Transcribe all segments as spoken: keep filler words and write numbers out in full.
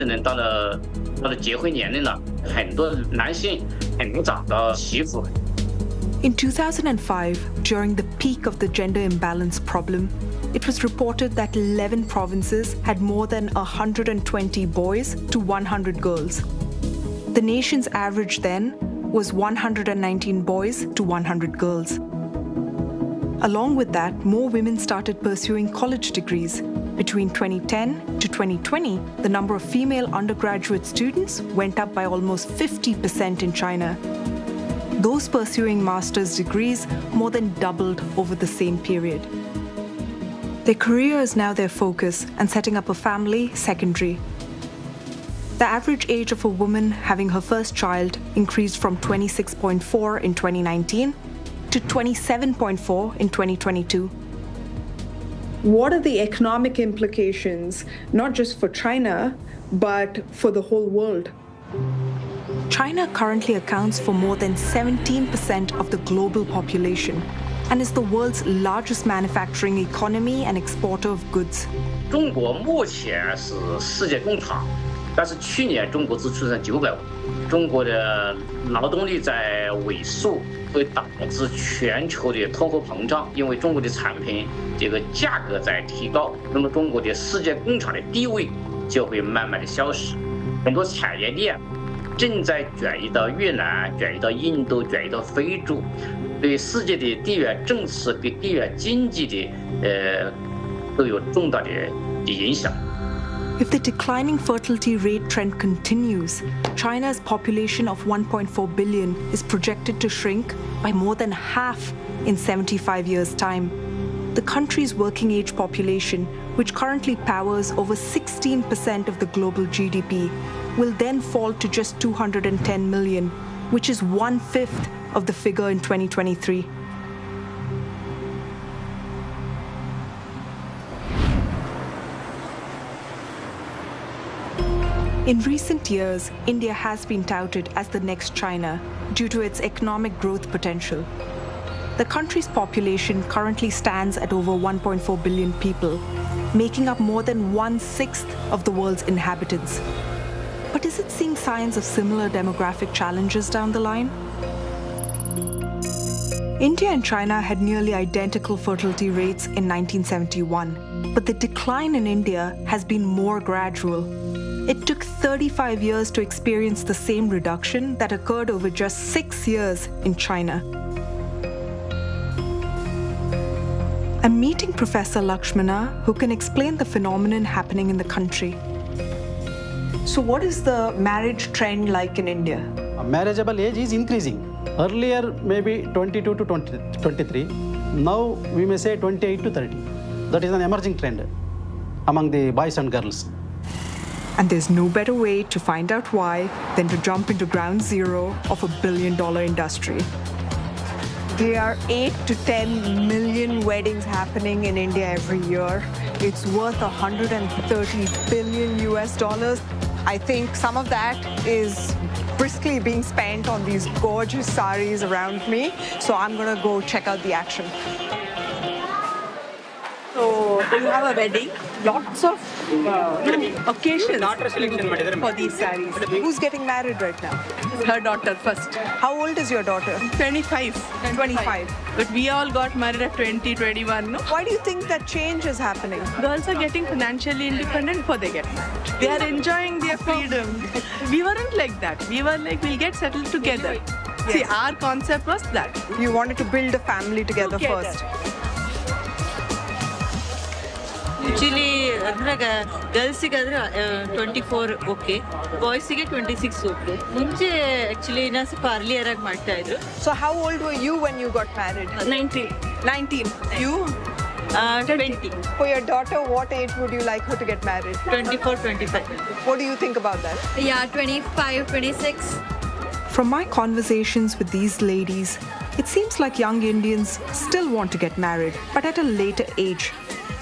可能到了到了结婚年龄了，很多男性很难找到媳妇。 In two thousand five, during the peak of the gender imbalance problem, it was reported that eleven provinces had more than one hundred twenty boys to one hundred girls. The nation's average then was one hundred nineteen boys to one hundred girls. Along with that, more women started pursuing college degrees. Between twenty ten to twenty twenty, the number of female undergraduate students went up by almost fifty percent in China. Those pursuing master's degrees more than doubled over the same period. Their career is now their focus, and setting up a family secondary. The average age of a woman having her first child increased from twenty-six point four in twenty nineteen to twenty-seven point four in twenty twenty-two. What are the economic implications, not just for China, but for the whole world? China currently accounts for more than seventeen percent of the global population and is the world's largest manufacturing economy and exporter of goods. 中国目前是世界工厂，但是去年中国只出生九百万。中国的劳动力在萎缩，会导致全球的通货膨胀，因为中国的产品这个价格在提高，那么中国的世界工厂的地位就会慢慢的消失。很多产业链正在转移到越南、转移到印度、转移到非洲，对世界的地缘政治、对地缘经济的呃都有重大的影响。 If the declining fertility rate trend continues, China's population of one point four billion is projected to shrink by more than half in seventy-five years' time. The country's working-age population, which currently powers over sixteen percent of the global G D P, will then fall to just two hundred ten million, which is one-fifth of the figure in twenty twenty-three. In recent years, India has been touted as the next China due to its economic growth potential. The country's population currently stands at over one point four billion people, making up more than one-sixth of the world's inhabitants. But is it seeing signs of similar demographic challenges down the line? India and China had nearly identical fertility rates in nineteen seventy-one, but the decline in India has been more gradual. It took thirty-five years to experience the same reduction that occurred over just six years in China. I'm meeting Professor Lakshmana, who can explain the phenomenon happening in the country. So what is the marriage trend like in India? A marriageable age is increasing. Earlier, maybe twenty-two to twenty, twenty-three. Now, we may say twenty-eight to thirty. That is an emerging trend among the boys and girls. And there's no better way to find out why than to jump into ground zero of a billion-dollar industry. There are eight to ten million weddings happening in India every year. It's worth one hundred thirty billion U S dollars. I think some of that is briskly being spent on these gorgeous saris around me. So I'm going to go check out the action. So you have a wedding, lots of uh, occasions for these saris. Who's getting married right now? Her daughter first. How old is your daughter? twenty-five. twenty-five. But we all got married at twenty, twenty-one, no? Why do you think that change is happening? Girls are getting financially independent before they get married. They are enjoying their freedom. We weren't like that. We were like, we'll get settled together. Yes. See, our concept was that. You wanted to build a family together, together. first. Actually, girls are twenty-four okay, boys are twenty-six okay. Actually, I was earlier. So how old were you when you got married? nineteen. nineteen. You? Uh, twenty. For your daughter, what age would you like her to get married? twenty-four, twenty-five. What do you think about that? Yeah, twenty-five, twenty-six. From my conversations with these ladies, it seems like young Indians still want to get married, but at a later age.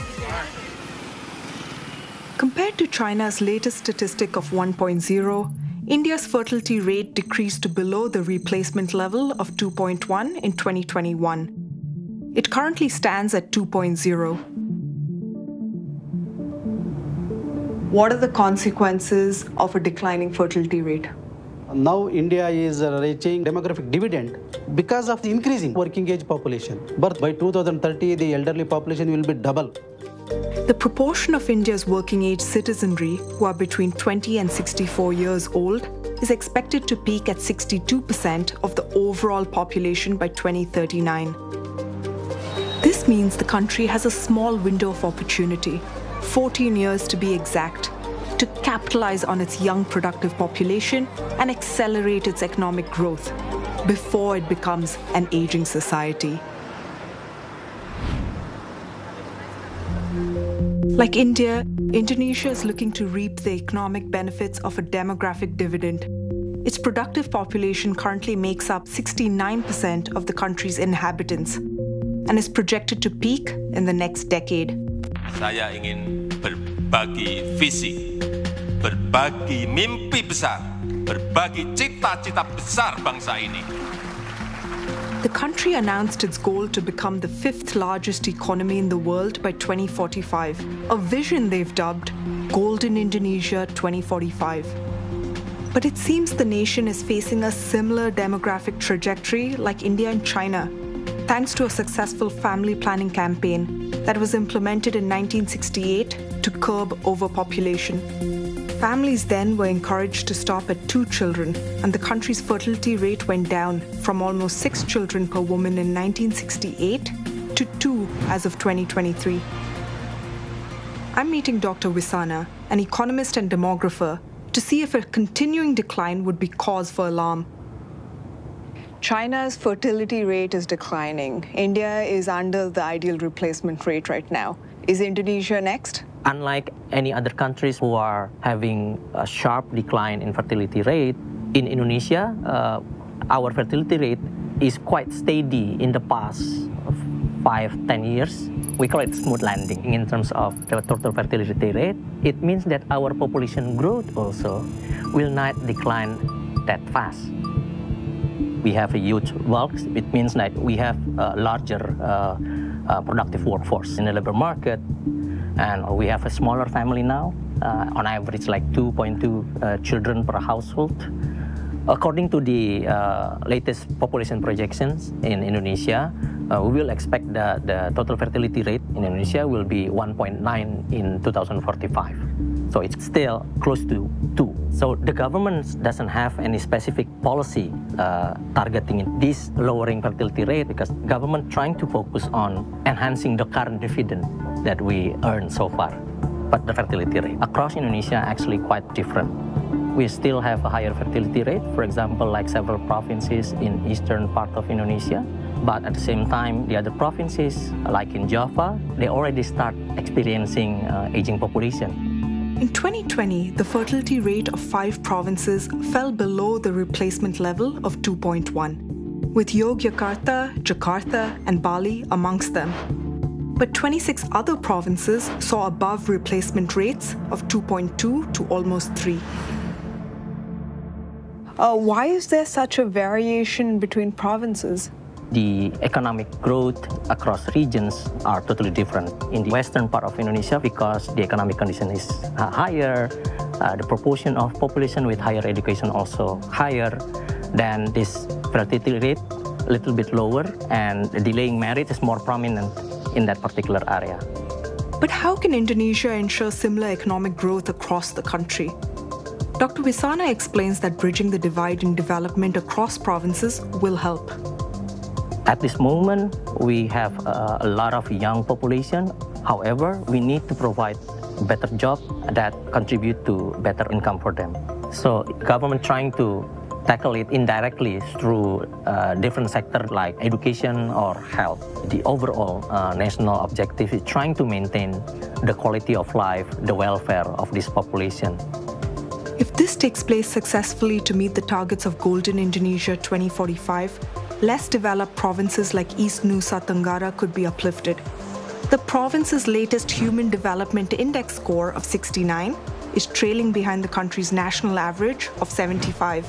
Compared to China's latest statistic of one point zero, India's fertility rate decreased to below the replacement level of two point one in twenty twenty-one. It currently stands at two point zero. What are the consequences of a declining fertility rate? Now India is uh, reaching demographic dividend because of the increasing working age population. But by two thousand thirty, the elderly population will be double. The proportion of India's working age citizenry who are between twenty and sixty-four years old is expected to peak at sixty-two percent of the overall population by twenty thirty-nine. This means the country has a small window of opportunity, fourteen years to be exact, to capitalize on its young productive population and accelerate its economic growth before it becomes an aging society. Like India, Indonesia is looking to reap the economic benefits of a demographic dividend. Its productive population currently makes up sixty-nine percent of the country's inhabitants and is projected to peak in the next decade. Saya ingin berbagi visi, berbagi mimpi besar, berbagi cita-cita besar bangsa ini. The country announced its goal to become the fifth largest economy in the world by twenty forty-five, a vision they've dubbed Golden Indonesia twenty forty-five. But it seems the nation is facing a similar demographic trajectory like India and China, thanks to a successful family planning campaign that was implemented in nineteen sixty-eight to curb overpopulation. Families then were encouraged to stop at two children, and the country's fertility rate went down from almost six children per woman in nineteen sixty-eight to two as of twenty twenty-three. I'm meeting Doctor Visana, an economist and demographer, to see if a continuing decline would be cause for alarm. China's fertility rate is declining. India is under the ideal replacement rate right now. Is Indonesia next? Unlike any other countries who are having a sharp decline in fertility rate, in Indonesia, uh, our fertility rate is quite steady in the past five, ten years. We call it smooth landing in terms of the total fertility rate. It means that our population growth also will not decline that fast. We have a huge bulk. It means that we have a larger uh, uh, productive workforce in the labor market, and we have a smaller family now, uh, on average like two point two uh, children per household. According to the uh, latest population projections in Indonesia, uh, we will expect that the total fertility rate in Indonesia will be one point nine in two thousand forty-five. So it's still close to two. So the government doesn't have any specific policy uh, targeting this lowering fertility rate, because government trying to focus on enhancing the current dividend that we earn so far. But the fertility rate across Indonesia actually quite different. We still have a higher fertility rate, for example, like several provinces in eastern part of Indonesia. But at the same time, the other provinces, like in Java, they already start experiencing uh, aging population. In twenty twenty, the fertility rate of five provinces fell below the replacement level of two point one, with Yogyakarta, Jakarta, and Bali amongst them. But twenty-six other provinces saw above replacement rates of two point two to almost three. Uh, why is there such a variation between provinces? The economic growth across regions are totally different. In the western part of Indonesia, because the economic condition is uh, higher, uh, the proportion of population with higher education also higher, then this fertility rate a little bit lower, and the delaying marriage is more prominent in that particular area. But how can Indonesia ensure similar economic growth across the country? Doctor Visana explains that bridging the divide in development across provinces will help. At this moment, we have uh, a lot of young population. However, we need to provide better jobs that contribute to better income for them. So government trying to tackle it indirectly through uh, different sectors like education or health. The overall uh, national objective is trying to maintain the quality of life, the welfare of this population. If this takes place successfully to meet the targets of Golden Indonesia twenty forty-five, less developed provinces like East Nusa Tenggara could be uplifted. The province's latest Human Development Index score of sixty-nine is trailing behind the country's national average of seventy-five.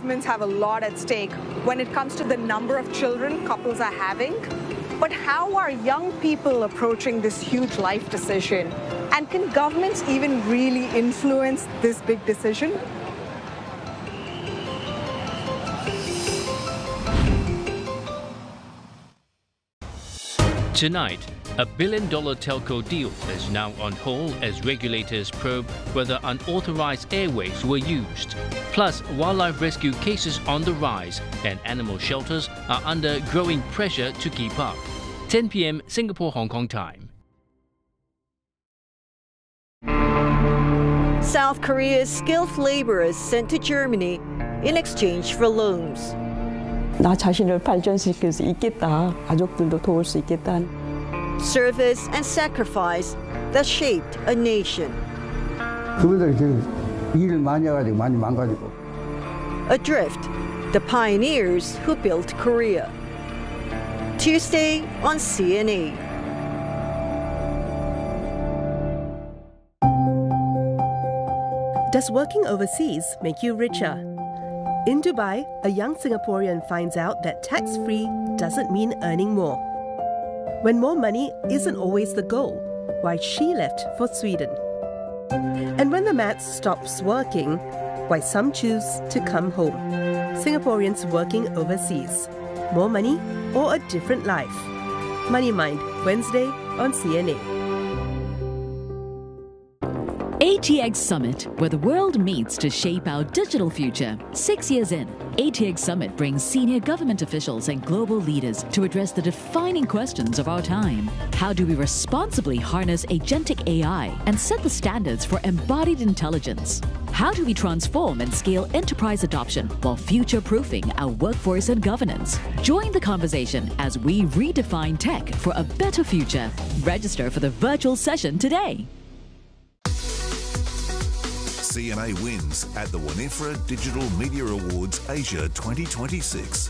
governments have a lot at stake when it comes to the number of children couples are having. But how are young people approaching this huge life decision? And can governments even really influence this big decision? Tonight, a billion-dollar telco deal is now on hold as regulators probe whether unauthorized airways were used. Plus, wildlife rescue cases on the rise and animal shelters are under growing pressure to keep up. ten p m Singapore-Hong Kong time. South Korea's skilled laborers sent to Germany in exchange for loans. 나 자신을 발전시킬 수 있겠다. 가족들도 도울 수 있겠다. Service and sacrifice that shaped a nation. 그분들이 지금 일을 많이 해가지고 많이 망가지고. Adrift, the pioneers who built Korea. Tuesday on C N A. Does working overseas make you richer? In Dubai, a young Singaporean finds out that tax-free doesn't mean earning more. When more money isn't always the goal, why she left for Sweden. And when the maths stops working, why some choose to come home. Singaporeans working overseas. More money or a different life? Money Mind, Wednesday on C N A. A T X Summit, where the world meets to shape our digital future. Six years in, A T X Summit brings senior government officials and global leaders to address the defining questions of our time. How do we responsibly harness agentic A I and set the standards for embodied intelligence? How do we transform and scale enterprise adoption while future-proofing our workforce and governance? Join the conversation as we redefine tech for a better future. Register for the virtual session today. C N A wins at the Winifred Digital Media Awards Asia twenty twenty-six.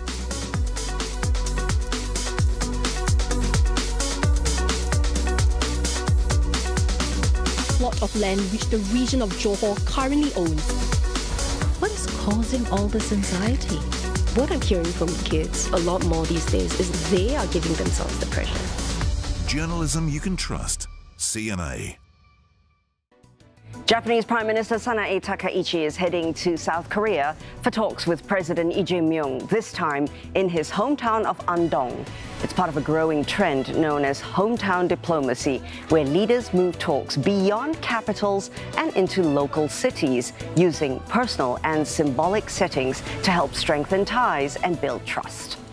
Plot of land which the region of Johor currently owns. What is causing all this anxiety? What I'm hearing from kids a lot more these days is they are giving themselves the pressure. Journalism you can trust. C N A. Japanese Prime Minister Sanae Takaichi is heading to South Korea for talks with President Lee Jae-myung, this time in his hometown of Andong. It's part of a growing trend known as hometown diplomacy, where leaders move talks beyond capitals and into local cities, using personal and symbolic settings to help strengthen ties and build trust.